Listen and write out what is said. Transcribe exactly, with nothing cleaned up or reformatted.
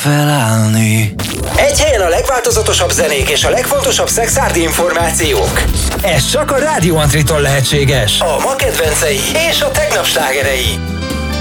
felállni. Egy helyen a legváltozatosabb zenék és a legfontosabb szexárdi információk. Ez csak a Rádió Antritól lehetséges. A ma kedvencei és a tegnap slágerei.